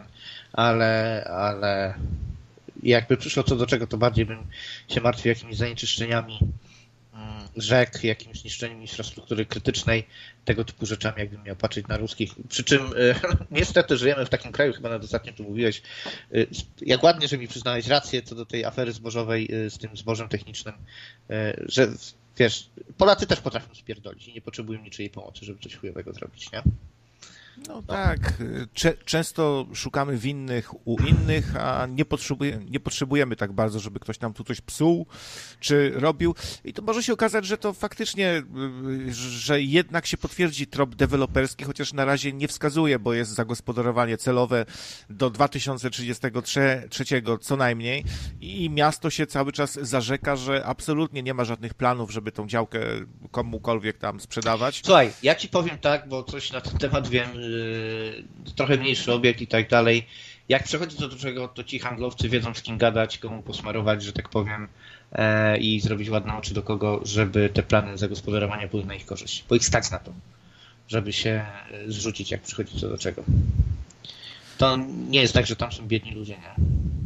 ale jakby przyszło co do czego, to bardziej bym się martwił jakimiś zanieczyszczeniami rzek, jakimś niszczeniem infrastruktury krytycznej, tego typu rzeczami, jakbym miał patrzeć na ruskich. Przy czym niestety żyjemy w takim kraju, chyba nawet ostatnio tu mówiłeś, jak ładnie, że mi przyznałeś rację co do tej afery zbożowej z tym zbożem technicznym, że wiesz, Polacy też potrafią spierdolić i nie potrzebują niczyjej pomocy, żeby coś chujowego zrobić, nie? No tak, często szukamy winnych u innych, a nie potrzebujemy tak bardzo, żeby ktoś nam tu coś psuł czy robił. I to może się okazać, że to faktycznie, że jednak się potwierdzi trop deweloperski, chociaż na razie nie wskazuje, bo jest zagospodarowanie celowe do 2033 co najmniej i miasto się cały czas zarzeka, że absolutnie nie ma żadnych planów, żeby tą działkę komukolwiek tam sprzedawać. Słuchaj, ja ci powiem tak, bo coś na ten temat wiem, trochę mniejszy obiekt i tak dalej. Jak przechodzi to do czego, to ci handlowcy wiedzą z kim gadać, komu posmarować, że tak powiem, i zrobić ładne oczy do kogo, żeby te plany zagospodarowania były na ich korzyść. Bo ich stać na to, żeby się zrzucić, jak przychodzi co do czego. To nie jest tak, że tam są biedni ludzie, nie?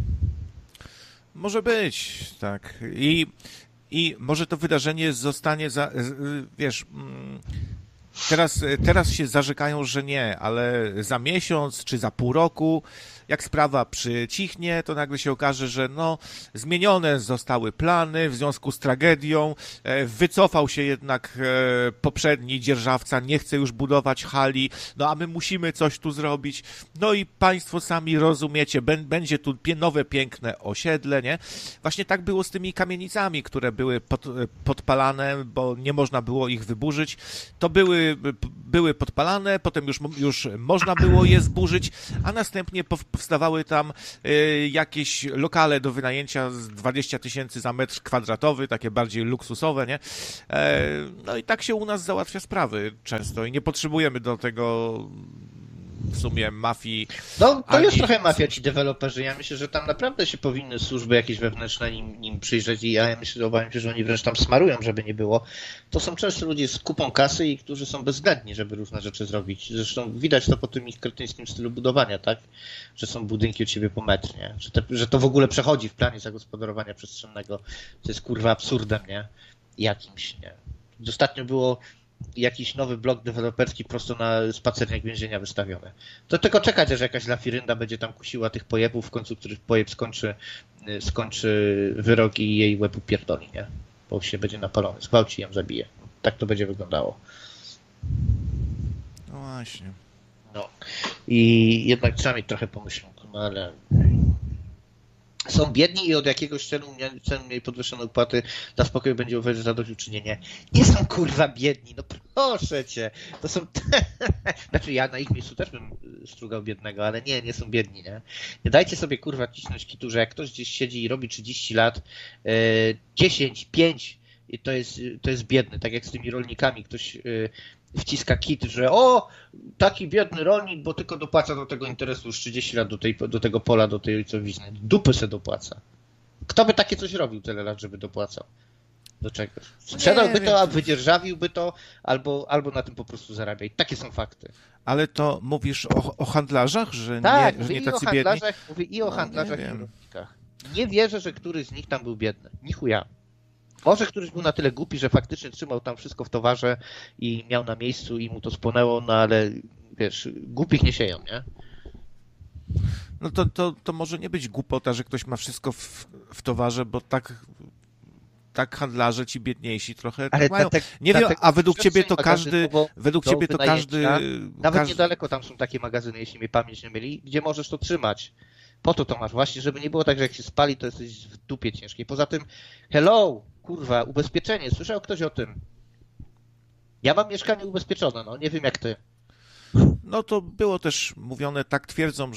Może być, tak. I może to wydarzenie zostanie, wiesz... Teraz się zarzekają, że nie, ale za miesiąc czy za pół roku, jak sprawa przycichnie, to nagle się okaże, że no, zmienione zostały plany w związku z tragedią, wycofał się jednak poprzedni dzierżawca, nie chce już budować hali, no a my musimy coś tu zrobić, no i państwo sami rozumiecie, będzie tu nowe, piękne osiedle, nie? Właśnie tak było z tymi kamienicami, które były podpalane, bo nie można było ich wyburzyć. To były były podpalane, potem już można było je zburzyć, a następnie powstawały tam jakieś lokale do wynajęcia z 20 000 za metr kwadratowy, takie bardziej luksusowe, nie? No i tak się u nas załatwia sprawy często i nie potrzebujemy do tego w sumie mafii. No, to jest trochę mafia, ci deweloperzy. Ja myślę, że tam naprawdę się powinny służby jakieś wewnętrzne nim przyjrzeć i ja myślę, obawiam się, że oni wręcz tam smarują, żeby nie było. To są często ludzie z kupą kasy i którzy są bezwzględni, żeby różne rzeczy zrobić. Zresztą widać to po tym ich kretyńskim stylu budowania, tak? Że są budynki od siebie po metr, nie? Że to w ogóle przechodzi w planie zagospodarowania przestrzennego. To jest kurwa absurdem, nie? Jakimś, nie? Ostatnio było jakiś nowy blok deweloperski prosto na spacerniak więzienia wystawiony. To tylko czekać, aż jakaś lafirynda będzie tam kusiła tych pojebów, w końcu których pojeb skończy wyrok i jej łeb upierdoli, nie? Bo się będzie napalony, zgwałci ją, zabije. Tak to będzie wyglądało. No właśnie. No. I jednak trzeba mieć trochę pomyślunku, no ale... Są biedni i od jakiegoś celu mieli podwyższone opłaty, dla spokoju będzie uważać zadośćuczynienie. Nie są kurwa biedni, no proszę cię. To są... Znaczy ja na ich miejscu też bym strugał biednego, ale nie są biedni, nie? Nie dajcie sobie kurwa cisnąć kitu, że jak ktoś gdzieś siedzi i robi 30 lat, 10, 5 i to jest biedny. Tak jak z tymi rolnikami ktoś wciska kit, że taki biedny rolnik, bo tylko dopłaca do tego interesu już 30 lat do tego pola, do tej ojcowizny. Dupy se dopłaca. Kto by takie coś robił tyle lat, żeby dopłacał? Do czegoś. Sprzedałby to, a wydzierżawiłby to, albo na tym po prostu zarabia. I takie są fakty. Ale to mówisz o handlarzach, że tak, nie, że nie i tacy o handlarzach, biedni? mówię i o handlarzach, i o rolnikach. Nie wierzę, że któryś z nich tam był biedny. Ni chuja. Może któryś był na tyle głupi, że faktycznie trzymał tam wszystko w towarze i miał na miejscu i mu to spłonęło, no ale wiesz, głupich nie sieją, nie? No to może nie być głupota, że ktoś ma wszystko w towarze, bo tak handlarze ci biedniejsi trochę ale tak mają. Nie wiem, a według ciebie to każdy... Nawet niedaleko tam są takie magazyny, jeśli mnie pamięć nie myli, gdzie możesz to trzymać. Po to masz właśnie, żeby nie było tak, że jak się spali, to jesteś w dupie ciężkiej. Poza tym, hello, kurwa, ubezpieczenie, słyszał ktoś o tym? Ja mam mieszkanie ubezpieczone, no nie wiem jak ty. No to było też mówione, tak twierdzą,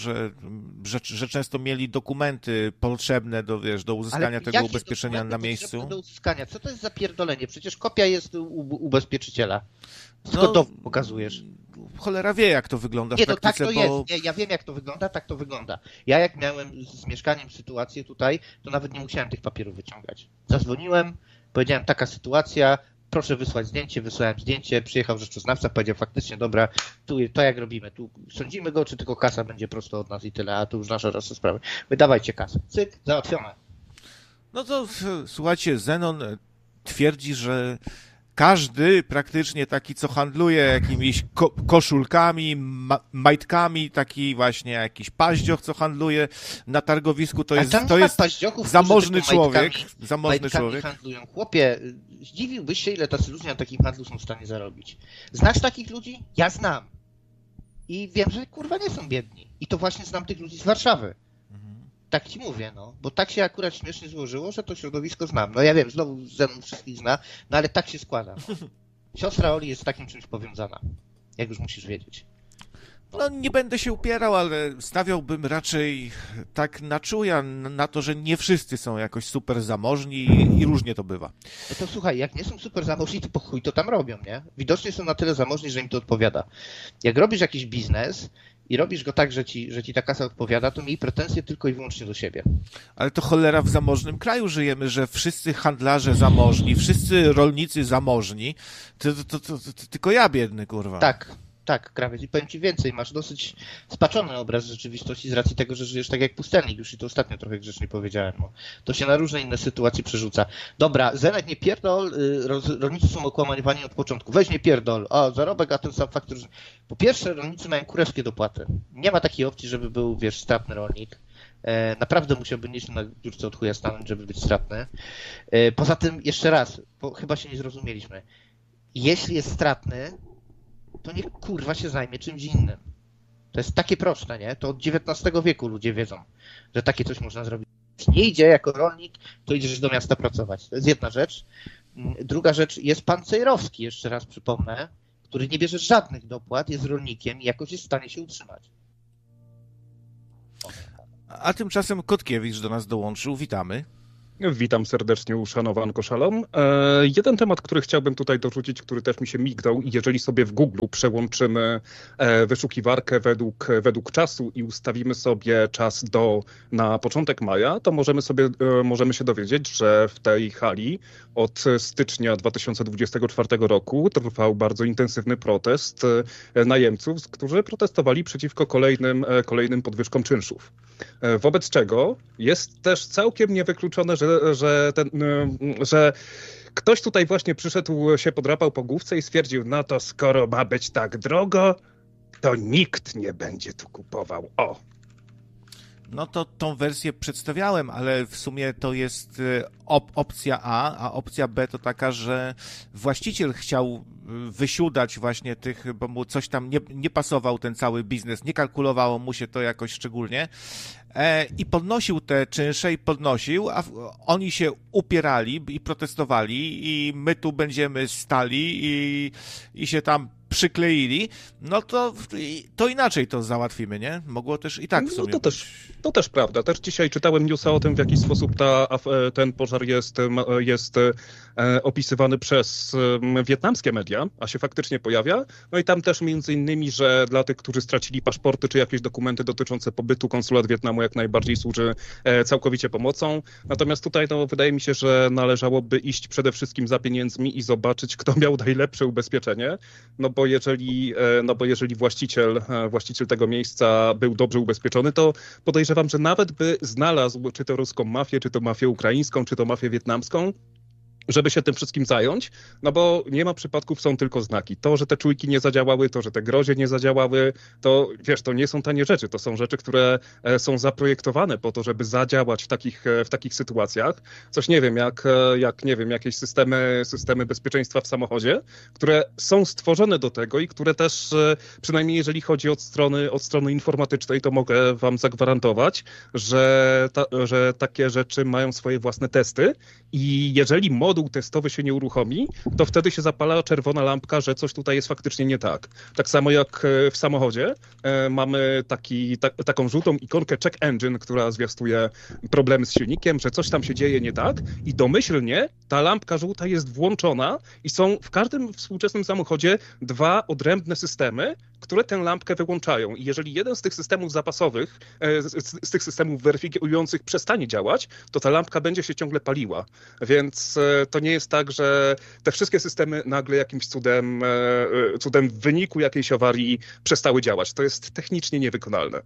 że często mieli dokumenty potrzebne do uzyskania tego ubezpieczenia na miejscu. Do uzyskania? Co to jest za pierdolenie? Przecież kopia jest u ubezpieczyciela. Tylko dowód pokazujesz. Cholera wie, jak to wygląda w praktyce, tak to jest. Ja wiem, jak to wygląda, tak to wygląda. Ja jak miałem z mieszkaniem sytuację tutaj, to nawet nie musiałem tych papierów wyciągać. Zadzwoniłem, powiedziałem, taka sytuacja, proszę wysłać zdjęcie, wysłałem zdjęcie, przyjechał rzeczoznawca, powiedział faktycznie, dobra, to jak robimy, tu sądzimy go, czy tylko kasa będzie prosto od nas i tyle, a tu już nasza rasa sprawy. Wydawajcie kasę. Cyk, załatwione. No to słuchajcie, Zenon twierdzi, że każdy praktycznie taki, co handluje jakimiś koszulkami, majtkami, taki właśnie jakiś paździoch, co handluje na targowisku, to jest zamożny człowiek. Zamożny człowiek. Handlują. Chłopie, zdziwiłbyś się, ile tacy ludzie na takim handlu są w stanie zarobić. Znasz takich ludzi? Ja znam. I wiem, że kurwa nie są biedni. I to właśnie znam tych ludzi z Warszawy. Tak ci mówię, no. Bo tak się akurat śmiesznie złożyło, że to środowisko znam. No ja wiem, znowu ze mną wszystkich zna, no ale tak się składa. No. Siostra Oli jest z takim czymś powiązana. Jak już musisz wiedzieć. No nie będę się upierał, ale stawiałbym raczej tak na czuja na to, że nie wszyscy są jakoś super zamożni i różnie to bywa. No to słuchaj, jak nie są super zamożni, to po chuj to tam robią, nie? Widocznie są na tyle zamożni, że im to odpowiada. Jak robisz jakiś biznes i robisz go tak, że ci ta kasa odpowiada, to miej pretensje tylko i wyłącznie do siebie. Ale to cholera w zamożnym kraju żyjemy, że wszyscy handlarze zamożni, wszyscy rolnicy zamożni, to tylko ja biedny, kurwa. Tak, krawiec. I powiem ci więcej, masz dosyć spaczony obraz rzeczywistości z racji tego, że żyjesz tak jak pustelnik, już i to ostatnio trochę grzecznie powiedziałem. No. To się na różne inne sytuacje przerzuca. Dobra, Zenek, nie pierdol, rolnicy są okłamywani od początku. Weź nie pierdol, zarobek, a ten sam faktor. Po pierwsze, rolnicy mają kurewskie dopłaty. Nie ma takiej opcji, żeby był, stratny rolnik. Naprawdę musiałby nieść na dziurce od chuja stanąć, żeby być stratny. Poza tym, jeszcze raz, bo chyba się nie zrozumieliśmy. Jeśli jest stratny, to niech kurwa się zajmie czymś innym. To jest takie proste, nie? To od XIX wieku ludzie wiedzą, że takie coś można zrobić. Nie idzie jako rolnik, to idziesz do miasta pracować. To jest jedna rzecz. Druga rzecz, jest pan Cejrowski, jeszcze raz przypomnę, który nie bierze żadnych dopłat, jest rolnikiem i jakoś jest w stanie się utrzymać. A tymczasem Kotkiewicz do nas dołączył. Witamy. Witam serdecznie, uszanowanko szalom. Jeden temat, który chciałbym tutaj dorzucić, który też mi się mignął, i jeżeli sobie w Google przełączymy wyszukiwarkę według czasu i ustawimy sobie czas na początek maja, to możemy się dowiedzieć, że w tej hali od stycznia 2024 roku trwał bardzo intensywny protest najemców, którzy protestowali przeciwko kolejnym podwyżkom czynszów. Wobec czego jest też całkiem niewykluczone, że ktoś tutaj właśnie przyszedł, się podrapał po główce i stwierdził, no to skoro ma być tak drogo, to nikt nie będzie tu kupował. O! No to tą wersję przedstawiałem, ale w sumie to jest opcja a opcja B to taka, że właściciel chciał wysiudać właśnie tych, bo mu coś tam nie pasował ten cały biznes, nie kalkulowało mu się to jakoś szczególnie i podnosił te czynsze a oni się upierali i protestowali i my tu będziemy stali i się tam przykleili, no to inaczej to załatwimy, nie? Mogło też i tak w sumie to też prawda. Też dzisiaj czytałem newsa o tym, w jaki sposób ten pożar jest opisywany przez wietnamskie media, a się faktycznie pojawia. No i tam też między innymi, że dla tych, którzy stracili paszporty czy jakieś dokumenty dotyczące pobytu, konsulat Wietnamu jak najbardziej służy całkowicie pomocą. Natomiast tutaj wydaje mi się, że należałoby iść przede wszystkim za pieniędzmi i zobaczyć, kto miał najlepsze ubezpieczenie. No bo jeżeli właściciel tego miejsca był dobrze ubezpieczony, to podejrzewam, że nawet by znalazł czy to ruską mafię, czy to mafię ukraińską, czy to mafię wietnamską, żeby się tym wszystkim zająć, no bo nie ma przypadków, są tylko znaki. To, że te czujki nie zadziałały, to, że te grozie nie zadziałały, to wiesz, to nie są tanie rzeczy, to są rzeczy, które są zaprojektowane po to, żeby zadziałać w takich sytuacjach. Coś nie wiem, jakieś systemy bezpieczeństwa w samochodzie, które są stworzone do tego i które też, przynajmniej jeżeli chodzi od strony informatycznej, to mogę wam zagwarantować, że takie rzeczy mają swoje własne testy i jeżeli moduł testowy się nie uruchomi, to wtedy się zapala czerwona lampka, że coś tutaj jest faktycznie nie tak. Tak samo jak w samochodzie mamy taką żółtą ikonkę check engine, która zwiastuje problemy z silnikiem, że coś tam się dzieje nie tak i domyślnie ta lampka żółta jest włączona i są w każdym współczesnym samochodzie dwa odrębne systemy, które tę lampkę wyłączają. I jeżeli jeden z tych systemów zapasowych, z tych systemów weryfikujących przestanie działać, to ta lampka będzie się ciągle paliła. Więc to nie jest tak, że te wszystkie systemy nagle jakimś cudem w wyniku jakiejś awarii przestały działać. To jest technicznie niewykonalne.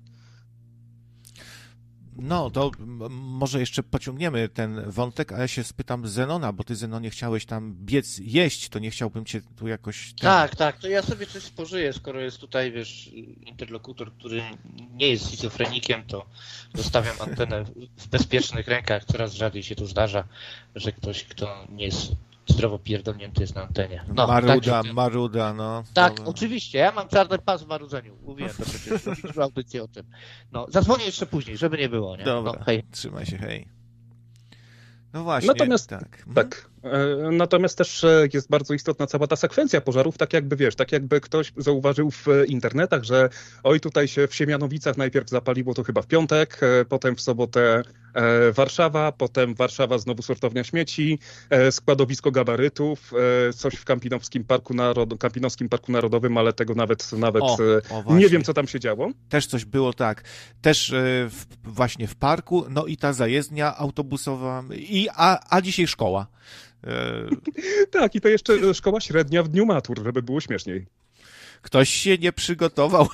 No, to może jeszcze pociągniemy ten wątek, a ja się spytam Zenona, bo ty, Zenonie, chciałeś tam biec jeść, to nie chciałbym cię tu jakoś... Tak, to ja sobie coś spożyję, skoro jest tutaj, wiesz, interlokutor, który nie jest schizofrenikiem, to zostawiam antenę w bezpiecznych rękach. Coraz rzadziej się tu zdarza, że ktoś, kto nie jest zdrowo pierdolnięty jest na antenie. No, Maruda, no. Tak, dobra. Oczywiście, ja mam czarny pas w marudzeniu. Mówiłem to przecież, robiłem audycję o tym. No, zadzwonię jeszcze później, żeby nie było, nie? Dobra, no, hej. Trzymaj się, hej. No właśnie, tak. Natomiast też jest bardzo istotna cała ta sekwencja pożarów, tak jakby ktoś zauważył w internetach, że oj, tutaj się w Siemianowicach najpierw zapaliło to chyba w piątek, potem w sobotę Warszawa, potem Warszawa znowu sortownia śmieci, składowisko gabarytów, coś w Kampinowskim Parku Narodowym, ale tego nawet nie wiem, co tam się działo. Też coś było, tak. Też właśnie w parku, no i ta zajezdnia autobusowa, a dzisiaj szkoła. Tak, i to jeszcze szkoła średnia w dniu matur, żeby było śmieszniej. Ktoś się nie przygotował.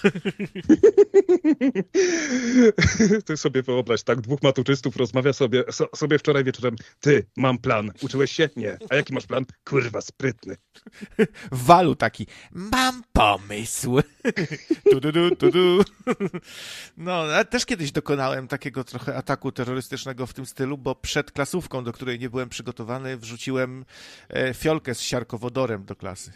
Ty sobie wyobraź, tak, dwóch maturzystów rozmawia sobie wczoraj wieczorem. Ty, mam plan. Uczyłeś się? Nie. A jaki masz plan? Kurwa, sprytny. Walu taki, mam pomysł. Tu. No, ja też kiedyś dokonałem takiego trochę ataku terrorystycznego w tym stylu, bo przed klasówką, do której nie byłem przygotowany, wrzuciłem fiolkę z siarkowodorem do klasy.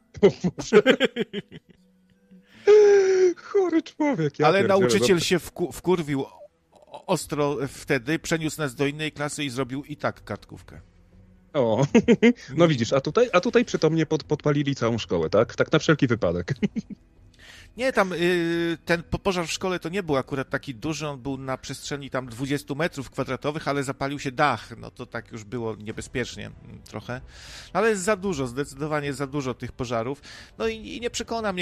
Chory człowiek. Ale nauczyciel się wkurwił ostro wtedy, przeniósł nas do innej klasy i zrobił i tak kartkówkę. O, no widzisz, a tutaj przytomnie podpalili całą szkołę, tak? Tak na wszelki wypadek. Nie, tam ten pożar w szkole to nie był akurat taki duży, on był na przestrzeni tam 20 metrów kwadratowych, ale zapalił się dach, no to tak już było niebezpiecznie trochę. Ale jest za dużo, zdecydowanie za dużo tych pożarów. No i nie przekona mnie